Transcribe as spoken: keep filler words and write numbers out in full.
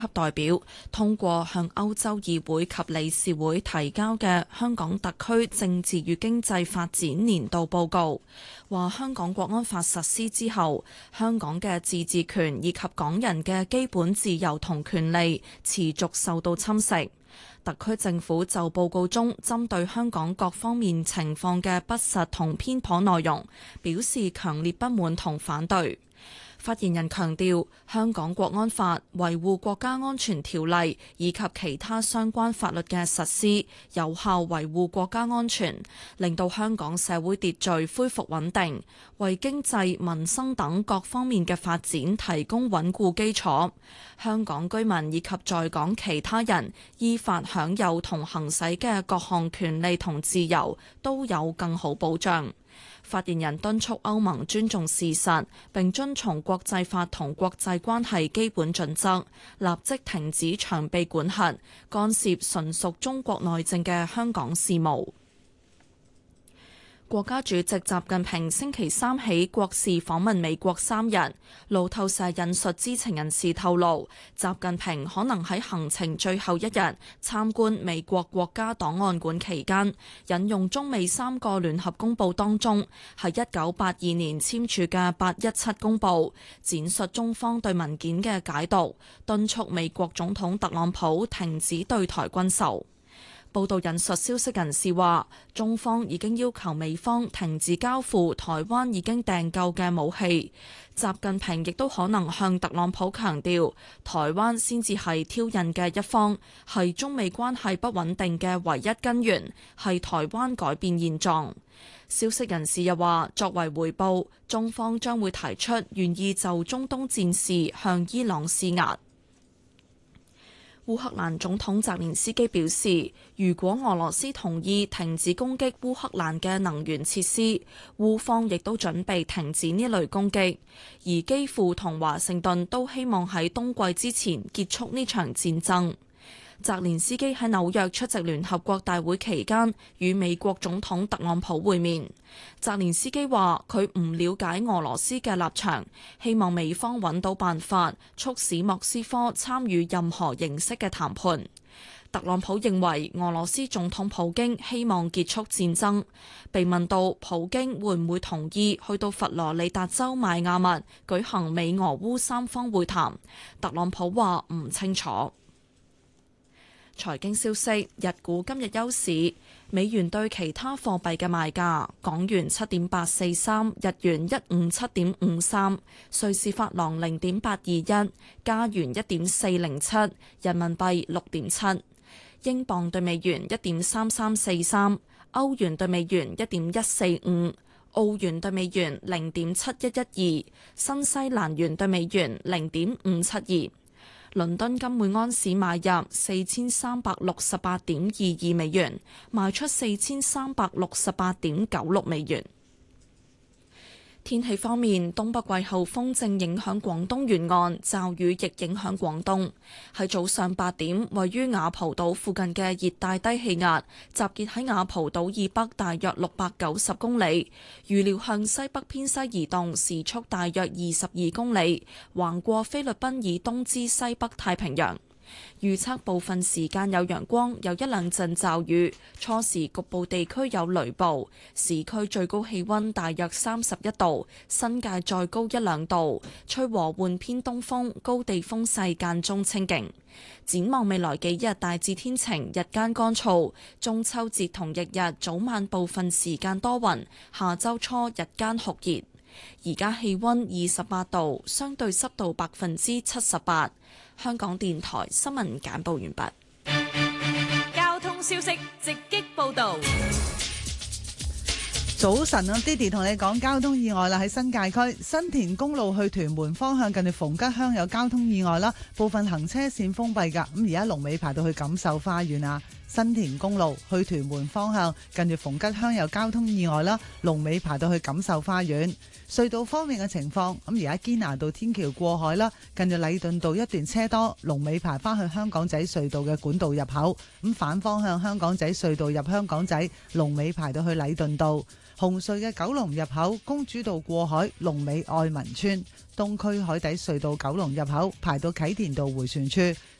級代表通過向歐洲議會及理事會提交嘅香港特區政治與經濟發展年度報告，話香港國安法實施之後，香港嘅自治權以及港人嘅基本自由同權利持續受到侵蝕。特區政府就報告中針對香港各方面情況嘅不實同偏頗內容，表示強烈不滿同反對。發言人強調，香港國安法、維護國家安全條例以及其他相關法律嘅實施，有效維護國家安全，令到香港社會秩序恢復穩定，為經濟、民生等各方面嘅發展提供穩固基礎。香港居民以及在港其他人依法享有同行使嘅各項權利同自由，都有更好保障。發言人敦促歐盟尊重事實，並遵從國際法同國際關係基本準則，立即停止長臂管轄、干涉純屬中國內政嘅香港事務。國家主席習近平星期三起國事訪問美國三日。路透社引述知情人士透露，習近平可能喺行程最後一日參觀美國國家檔案館期間，引用中美三個聯合公報當中喺一九八二年簽署嘅八一七公報，闡述中方對文件嘅解讀，敦促美國總統特朗普停止對台軍售。報道引述消息人士話，中方已經要求美方停止交付台灣已經訂購嘅武器。習近平亦都可能向特朗普強調，台灣先至係挑釁嘅一方，係中美關係不穩定嘅唯一根源，係台灣改變現狀。消息人士又話，作為回報，中方將會提出願意就中東戰事向伊朗施壓。烏克蘭總統澤連斯基表示，如果俄羅斯同意停止攻擊烏克蘭嘅能源設施，烏方亦都準備停止呢類攻擊。而基輔同華盛頓都希望喺冬季之前結束呢場戰爭。澤連斯基喺紐約出席聯合國大會期間，與美國總統特朗普會面。澤連斯基話：佢唔了解俄羅斯嘅立場，希望美方揾到辦法，促使莫斯科參與任何形式嘅談判。特朗普認為俄羅斯總統普京希望結束戰爭。被問到普京會唔會同意去到佛羅里達州邁阿密舉行美俄烏三方會談，特朗普話唔清楚。財經消息，日股今日休市，美元對其他貨幣嘅賣價：港元七點八四三，日元一五七點五三，瑞士法郎零點八二一，加元一點四零七，人民幣六點七，英鎊對美元一點三三四三，歐元對美元一點一四五，澳元對美元零點七一一二，新西蘭元對美元零點五七二。倫敦金每安士買入四千三百六十八點二二美元，賣出四千三百六十八點九六美元。天氣方面，東北季候風正影響廣東沿岸，驟雨亦影響廣東。喺早上八點，位於雅蒲島附近嘅熱帶低氣壓集結喺雅蒲島以北大約六百九十公里，預料向西北偏西移動，時速大約二十二公里，橫過菲律賓以東至西北太平洋。預測部分時間有陽光，有一兩陣驟雨，初時局部地區有雷暴。市區最高氣溫大約三十一度，新界再高一兩度，吹和緩偏東風，高地風勢間中清勁。展望未來幾日大致天晴，日間乾燥。中秋節同翌日早晚部分時間多雲，下周初日間酷熱。而家氣溫二十八度，相對濕度百分之七十八。香港電台新聞簡報完畢。 交通消息直擊報道。 早晨啊 Didi 同你講交通意外啦，喺新界區新田公路去屯門方向近住逢吉鄉有交通意外啦，部分行車線封閉噶。咁而家龍尾排到去錦繡花園啊。 新田公路去屯門方向，近住逢吉鄉有交通意外啦，龍尾排到去錦繡花園。隧道方面嘅情況，咁而家堅拿道天橋過海啦，近住禮頓道一段車多，龍尾排翻去香港仔隧道嘅管道入口。咁反方向香港仔隧道入香港仔，龍尾排到去禮頓道。紅隧嘅九龍入口公主道過海，龍尾愛民村。東區海底隧道九龍入口排到啟田道迴旋處。